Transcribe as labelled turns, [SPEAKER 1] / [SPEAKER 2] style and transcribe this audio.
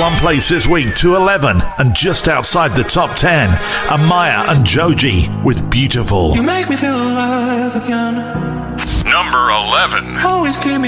[SPEAKER 1] one place this week to 11, and just outside the top 10, Amaya and Joji with Beautiful.
[SPEAKER 2] You make me feel alive again.
[SPEAKER 3] Number 11.
[SPEAKER 2] Always keep me